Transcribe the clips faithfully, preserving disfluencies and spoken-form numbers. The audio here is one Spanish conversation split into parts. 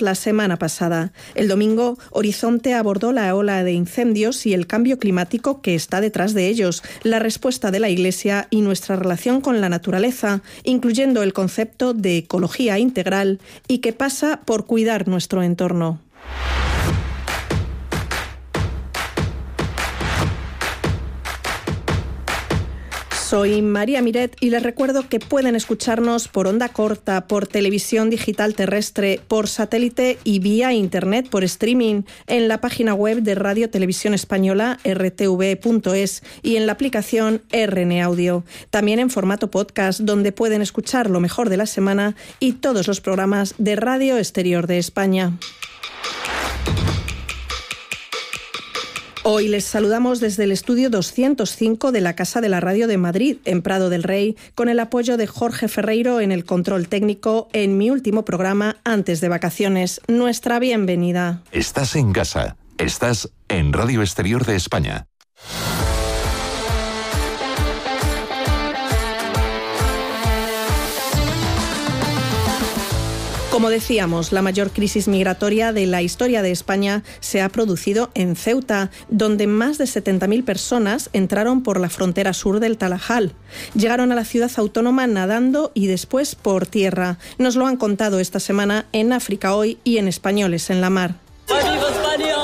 la semana pasada. El domingo, Horizonte abordó la ola de incendios y el cambio climático que está detrás de ellos, la respuesta de la Iglesia y nuestra relación con la naturaleza, incluyendo el concepto de ecología integral y que pasa por cuidar nuestro entorno. Soy María Miret y les recuerdo que pueden escucharnos por onda corta, por televisión digital terrestre, por satélite y vía internet por streaming en la página web de Radio Televisión Española r t v punto es y en la aplicación R N Audio. También en formato podcast, donde pueden escuchar lo mejor de la semana y todos los programas de Radio Exterior de España. Hoy les saludamos desde el estudio doscientos cinco de la Casa de la Radio de Madrid, en Prado del Rey, con el apoyo de Jorge Ferreiro en el control técnico en mi último programa antes de vacaciones. Nuestra bienvenida. Estás en casa. Estás en Radio Exterior de España. Como decíamos, la mayor crisis migratoria de la historia de España se ha producido en Ceuta, donde más de setenta mil personas entraron por la frontera sur del Tarajal. Llegaron a la ciudad autónoma nadando y después por tierra. Nos lo han contado esta semana en África Hoy y en Españoles en la Mar. ¡Viva España!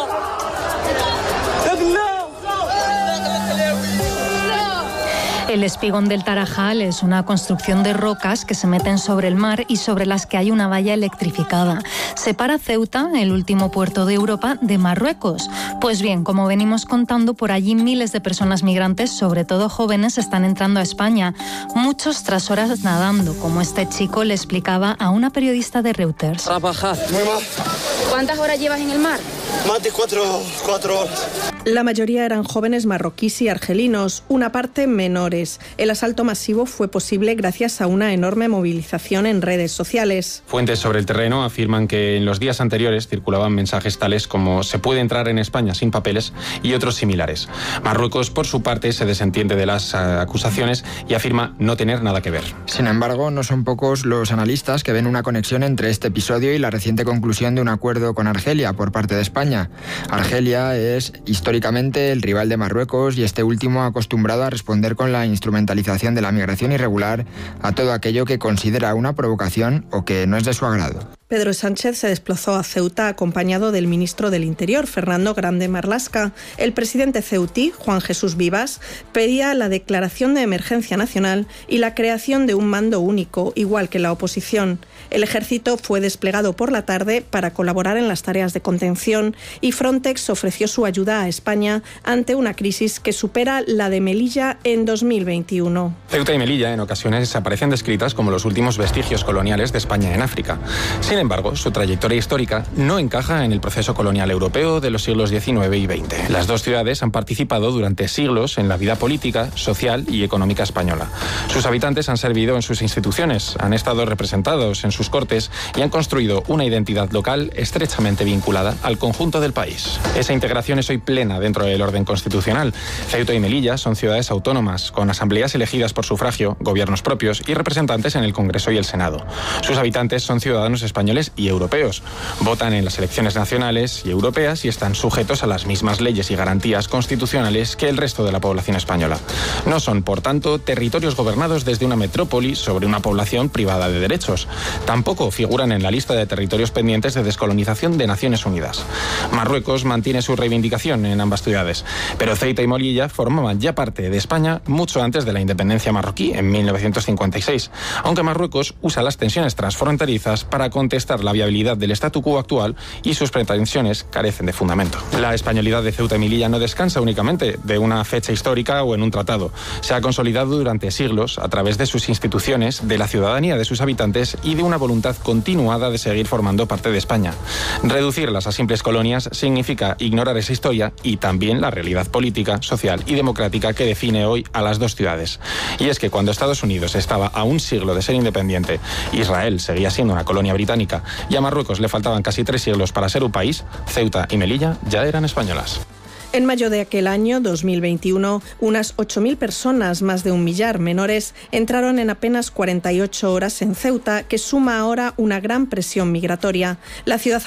El espigón del Tarajal es una construcción de rocas que se meten sobre el mar y sobre las que hay una valla electrificada. Separa Ceuta, el último puerto de Europa, de Marruecos. Pues bien, como venimos contando, por allí miles de personas migrantes, sobre todo jóvenes, están entrando a España. Muchos tras horas nadando, como este chico le explicaba a una periodista de Reuters. Trabajar. Muy mal. ¿Cuántas horas llevas en el mar? Más de cuatro, cuatro horas. La mayoría eran jóvenes marroquíes y argelinos, una parte menores. El asalto masivo fue posible gracias a una enorme movilización en redes sociales. Fuentes sobre el terreno afirman que en los días anteriores circulaban mensajes tales como "se puede entrar en España sin papeles" y otros similares. Marruecos, por su parte, se desentiende de las acusaciones y afirma no tener nada que ver. Sin embargo, no son pocos los analistas que ven una conexión entre este episodio y la reciente conclusión de un acuerdo con Argelia por parte de España. Argelia es históricamente el rival de Marruecos y este último acostumbrado a responder con la instrumentalización de la migración irregular a todo aquello que considera una provocación o que no es de su agrado. Pedro Sánchez se desplazó a Ceuta acompañado del ministro del Interior, Fernando Grande Marlaska. El presidente ceutí, Juan Jesús Vivas, pedía la declaración de emergencia nacional y la creación de un mando único, igual que la oposición. El ejército fue desplegado por la tarde para colaborar en las tareas de contención y Frontex ofreció su ayuda a España ante una crisis que supera la de Melilla en dos mil veintiuno. Ceuta y Melilla en ocasiones aparecen descritas como los últimos vestigios coloniales de España en África. Sin Sin embargo, su trayectoria histórica no encaja en el proceso colonial europeo de los siglos diecinueve y veinte. Las dos ciudades han participado durante siglos en la vida política, social y económica española. Sus habitantes han servido en sus instituciones, han estado representados en sus cortes y han construido una identidad local estrechamente vinculada al conjunto del país. Esa integración es hoy plena dentro del orden constitucional. Ceuta y Melilla son ciudades autónomas, con asambleas elegidas por sufragio, gobiernos propios y representantes en el Congreso y el Senado. Sus habitantes son ciudadanos españoles y europeos. Votan en las elecciones nacionales y europeas y están sujetos a las mismas leyes y garantías constitucionales que el resto de la población española. No son, por tanto, territorios gobernados desde una metrópoli sobre una población privada de derechos. Tampoco figuran en la lista de territorios pendientes de descolonización de Naciones Unidas. Marruecos mantiene su reivindicación en ambas ciudades, pero Ceuta y Melilla formaban ya parte de España mucho antes de la independencia marroquí en mil novecientos cincuenta y seis, aunque Marruecos usa las tensiones transfronterizas para contestar la viabilidad del statu quo actual y sus pretensiones carecen de fundamento. La españolidad de Ceuta y Melilla no descansa únicamente de una fecha histórica o en un tratado. Se ha consolidado durante siglos a través de sus instituciones, de la ciudadanía de sus habitantes y de una voluntad continuada de seguir formando parte de España. Reducirlas a simples colonias significa ignorar esa historia y también la realidad política, social y democrática que define hoy a las dos ciudades. Y es que cuando Estados Unidos estaba a un siglo de ser independiente, Israel seguía siendo una colonia británica y a Marruecos le faltaban casi tres siglos para ser un país, Ceuta y Melilla ya eran españolas. En mayo de aquel año, dos mil veintiuno, unas ocho mil personas, más de un millar menores, entraron en apenas cuarenta y ocho horas en Ceuta, que suma ahora una gran presión migratoria. La ciudad